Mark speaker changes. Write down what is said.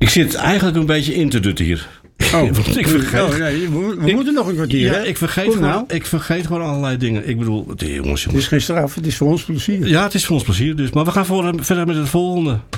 Speaker 1: Ik zit eigenlijk een beetje in te dutten hier. Want ik vergeet...
Speaker 2: we moeten nog een kwartier,
Speaker 1: Ja,
Speaker 2: hè?
Speaker 1: ik vergeet gewoon allerlei dingen. Ik bedoel, jongens.
Speaker 2: Het is geen straf, het is voor ons plezier.
Speaker 1: Ja, het is voor ons plezier dus. Maar we gaan verder met het volgende.